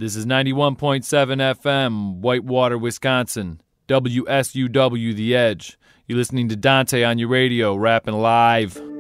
This is 91.7 FM, Whitewater, Wisconsin. WSUW The Edge. You're listening to Dante on your radio, rapping live.